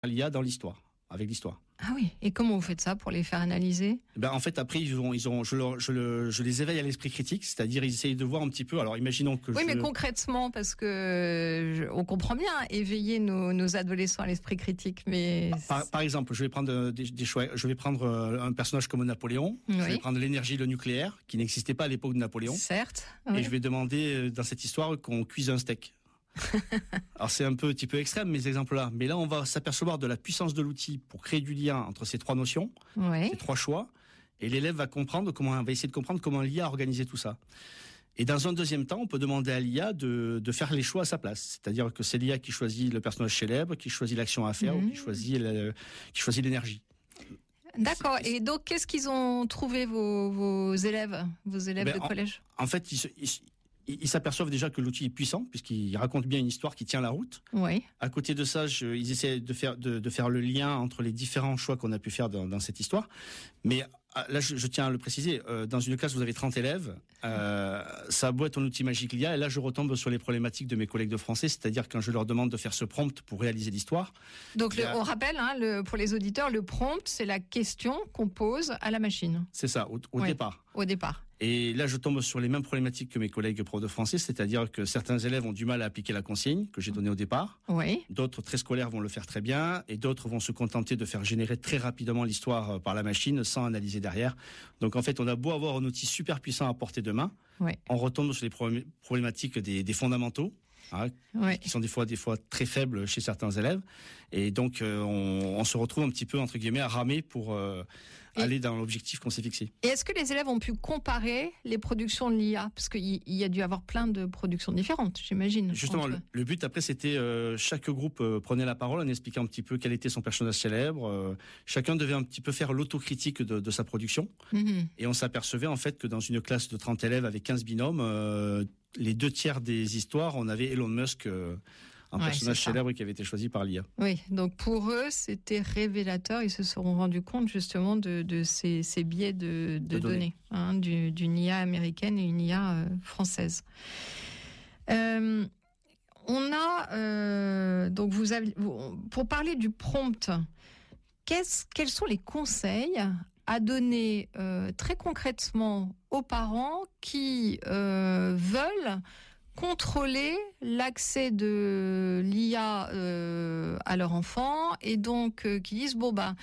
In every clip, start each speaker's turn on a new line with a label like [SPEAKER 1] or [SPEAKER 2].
[SPEAKER 1] l'IA dans l'histoire, avec l'histoire.
[SPEAKER 2] Ah oui. Et comment vous faites ça pour les faire analyser?
[SPEAKER 1] En fait, après, je les éveille à l'esprit critique, c'est-à-dire ils essayent de voir un petit peu. Alors, imaginons que
[SPEAKER 2] mais concrètement, parce que on comprend bien éveiller nos adolescents à l'esprit critique, mais
[SPEAKER 1] par exemple, je vais prendre des choix. Je vais prendre un personnage comme Napoléon.
[SPEAKER 2] Oui.
[SPEAKER 1] Je vais prendre l'énergie, le nucléaire, qui n'existait pas à l'époque de Napoléon.
[SPEAKER 2] Certes.
[SPEAKER 1] Et
[SPEAKER 2] Oui.
[SPEAKER 1] je vais demander dans cette histoire qu'on cuise un steak. Alors c'est un petit peu extrême mes exemples-là, mais là on va s'apercevoir de la puissance de l'outil pour créer du lien entre ces trois notions, ces trois choix, et l'élève va essayer de comprendre comment l'IA a organisé tout ça. Et dans un deuxième temps, on peut demander à l'IA de faire les choix à sa place, c'est-à-dire que c'est l'IA qui choisit le personnage célèbre, qui choisit l'action à faire, ou qui choisit l'énergie.
[SPEAKER 2] D'accord. Et donc qu'est-ce qu'ils ont trouvé vos élèves de collège?
[SPEAKER 1] En fait, ils s'aperçoivent déjà que l'outil est puissant puisqu'il raconte bien une histoire qui tient la route.
[SPEAKER 2] Oui.
[SPEAKER 1] À côté de ça, ils essaient de faire le lien entre les différents choix qu'on a pu faire dans cette histoire. Mais là, je tiens à le préciser, dans une classe, vous avez 30 élèves, ça a beau être un outil magique l'IA, et là, je retombe sur les problématiques de mes collègues de français, c'est-à-dire quand je leur demande de faire ce prompt pour réaliser l'histoire.
[SPEAKER 2] Donc, on rappelle, pour les auditeurs, le prompt, c'est la question qu'on pose à la machine.
[SPEAKER 1] C'est ça, au départ.
[SPEAKER 2] Au départ.
[SPEAKER 1] Et là, je tombe sur les mêmes problématiques que mes collègues profs de français, c'est-à-dire que certains élèves ont du mal à appliquer la consigne que j'ai donnée au départ.
[SPEAKER 2] Oui.
[SPEAKER 1] D'autres très scolaires vont le faire très bien, et d'autres vont se contenter de faire générer très rapidement l'histoire par la machine sans analyser derrière. Donc en fait, on a beau avoir un outil super puissant à portée de main, on retombe sur les problématiques des fondamentaux. Qui sont des fois très faibles chez certains élèves, et donc on se retrouve un petit peu entre guillemets à ramer pour aller dans l'objectif qu'on s'est fixé.
[SPEAKER 2] Et est-ce que les élèves ont pu comparer les productions de l'IA, parce qu'il y a dû avoir plein de productions différentes, j'imagine.
[SPEAKER 1] Justement, le but après c'était chaque groupe prenait la parole en expliquant un petit peu quel était son personnage célèbre. Chacun devait un petit peu faire l'autocritique de sa production, et on s'apercevait en fait que dans une classe de 30 élèves avec 15 binômes, les 2/3 des histoires, on avait Elon Musk, un personnage célèbre qui avait été choisi par l'IA.
[SPEAKER 2] Oui, donc pour eux, c'était révélateur. Ils se seront rendus compte justement de ces biais de données, d'une IA américaine et une IA française. On a donc pour parler du prompt, quels sont les conseils à donner très concrètement aux parents qui veulent contrôler l'accès de l'IA à leur enfant, et donc qui disent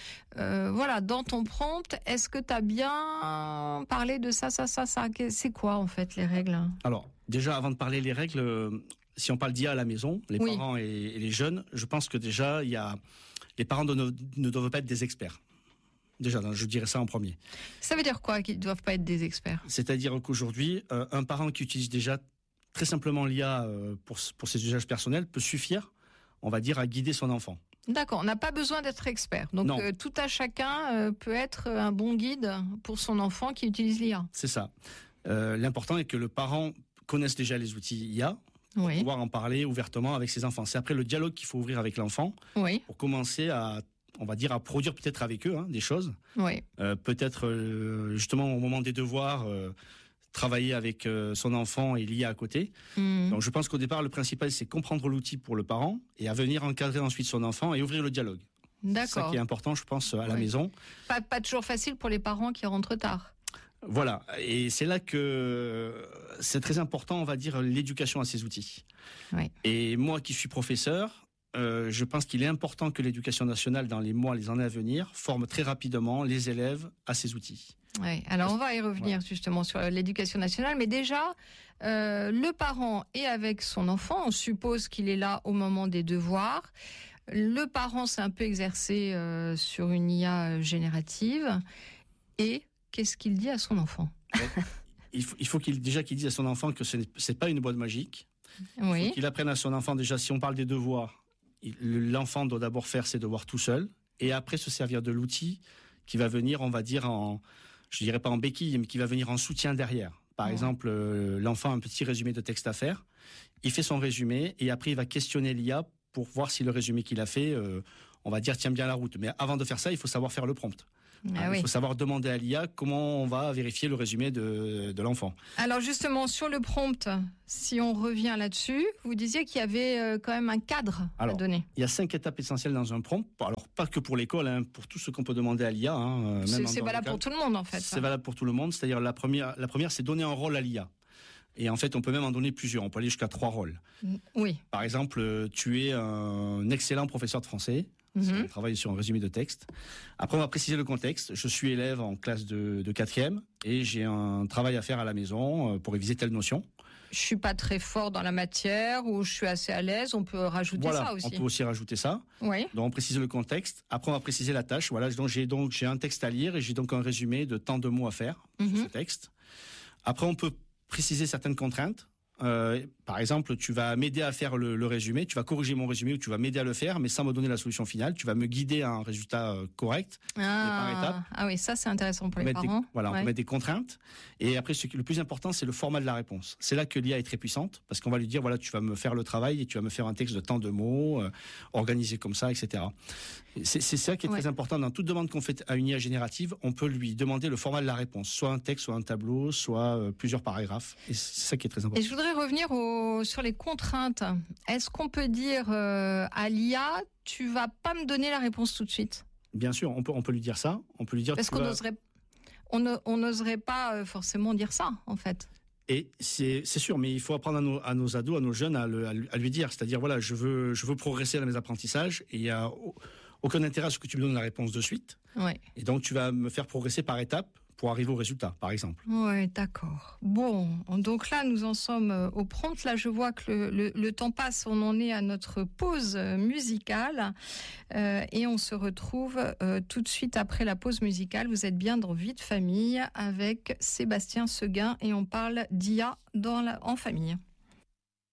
[SPEAKER 2] voilà, dans ton prompt, est-ce que tu as bien parlé de ça? C'est quoi en fait les règles?
[SPEAKER 1] Alors déjà, avant de parler les règles, si on parle d'IA à la maison, les parents et les jeunes, je pense que déjà les parents ne doivent pas être des experts. Déjà, je dirais ça en premier.
[SPEAKER 2] Ça veut dire quoi qu'ils ne doivent pas être des experts?
[SPEAKER 1] C'est-à-dire qu'aujourd'hui, un parent qui utilise déjà très simplement l'IA pour ses usages personnels peut suffire, on va dire, à guider son enfant.
[SPEAKER 2] D'accord, on n'a pas besoin d'être expert. Donc tout à chacun peut être un bon guide pour son enfant qui utilise l'IA.
[SPEAKER 1] C'est ça. L'important est que le parent connaisse déjà les outils IA, pour pouvoir en parler ouvertement avec ses enfants. C'est après le dialogue qu'il faut ouvrir avec l'enfant pour commencer à produire peut-être avec eux des choses. Peut-être justement au moment des devoirs, travailler avec son enfant et l'IA à côté. Donc je pense qu'au départ, le principal, c'est comprendre l'outil pour le parent et à venir encadrer ensuite son enfant et ouvrir le dialogue.
[SPEAKER 2] D'accord.
[SPEAKER 1] C'est ça qui est important, je pense, à la maison.
[SPEAKER 2] Pas toujours facile pour les parents qui rentrent tard.
[SPEAKER 1] Voilà, et c'est là que c'est très important, on va dire, l'éducation à ces outils. Et moi qui suis professeur, je pense qu'il est important que l'éducation nationale, dans les mois, les années à venir, forme très rapidement les élèves à ces outils.
[SPEAKER 2] Alors on va y revenir justement sur l'éducation nationale, mais déjà, le parent est avec son enfant, on suppose qu'il est là au moment des devoirs. Le parent s'est un peu exercé sur une IA générative, et qu'est-ce qu'il dit à son enfant?
[SPEAKER 1] Il faut qu'il dise à son enfant que c'est pas une boîte magique. Il faut qu'il apprenne à son enfant déjà, si on parle des devoirs, l'enfant doit d'abord faire ses devoirs tout seul, et après se servir de l'outil qui va venir, on va dire, je dirais pas en béquille, mais qui va venir en soutien derrière. Par exemple, l'enfant a un petit résumé de texte à faire, il fait son résumé, et après il va questionner l'IA pour voir si le résumé qu'il a fait, on va dire, tient bien la route. Mais avant de faire ça, il faut savoir faire le prompt. Il faut savoir demander à l'IA comment on va vérifier le résumé de l'enfant.
[SPEAKER 2] Alors justement, sur le prompt, si on revient là-dessus, vous disiez qu'il y avait quand même un cadre à donner.
[SPEAKER 1] Il y a 5 étapes essentielles dans un prompt. Alors pas que pour l'école, pour tout ce qu'on peut demander à l'IA.
[SPEAKER 2] C'est valable pour tout le monde en fait.
[SPEAKER 1] C'est valable pour tout le monde. C'est-à-dire la première, c'est donner un rôle à l'IA. Et en fait, on peut même en donner plusieurs. On peut aller jusqu'à 3 rôles.
[SPEAKER 2] Oui.
[SPEAKER 1] Par exemple, tu es un excellent professeur de français. On travaille sur un résumé de texte. Après, on va préciser le contexte. Je suis élève en classe de 4e et j'ai un travail à faire à la maison pour réviser telle notion.
[SPEAKER 2] Je suis pas très fort dans la matière ou je suis assez à l'aise. On peut rajouter ça aussi.
[SPEAKER 1] On peut aussi rajouter ça.
[SPEAKER 2] Oui.
[SPEAKER 1] Donc, on précise le contexte. Après, on va préciser la tâche. Voilà. Donc, j'ai un texte à lire et j'ai donc un résumé de tant de mots à faire sur ce texte. Après, on peut préciser certaines contraintes. Par exemple, tu vas m'aider à faire le résumé, tu vas corriger mon résumé ou tu vas m'aider à le faire, mais sans me donner la solution finale. Tu vas me guider à un résultat correct par étapes.
[SPEAKER 2] Ah oui, ça c'est intéressant pour les parents.
[SPEAKER 1] On peut mettre des contraintes. Et après, le plus important, c'est le format de la réponse. C'est là que l'IA est très puissante, parce qu'on va lui dire, voilà, tu vas me faire le travail et tu vas me faire un texte de tant de mots, organisé comme ça, etc. C'est ça qui est très important. Dans toute demande qu'on fait à une IA générative, on peut lui demander le format de la réponse, soit un texte, soit un tableau, soit plusieurs paragraphes. Et c'est ça qui est très important.
[SPEAKER 2] Et je voudrais revenir sur les contraintes. Est-ce qu'on peut dire à l'IA, tu vas pas me donner la réponse tout de suite?
[SPEAKER 1] Bien sûr, on peut lui dire ça. On peut lui dire.
[SPEAKER 2] Parce qu'on n'oserait pas forcément dire ça, en fait.
[SPEAKER 1] Et c'est sûr, mais il faut apprendre à nos ados, à nos jeunes, à lui dire. C'est-à-dire, voilà, je veux progresser dans mes apprentissages et il n'y a aucun intérêt à ce que tu me donnes la réponse de suite.
[SPEAKER 2] Ouais.
[SPEAKER 1] Et donc, tu vas me faire progresser par étapes pour arriver au résultat, par exemple.
[SPEAKER 2] Oui, d'accord. Bon, donc là, nous en sommes au prompt. Là, je vois que le temps passe. On en est à notre pause musicale. Et on se retrouve tout de suite après la pause musicale. Vous êtes bien dans Vie de famille avec Sébastien Seguin et on parle d'IA en famille.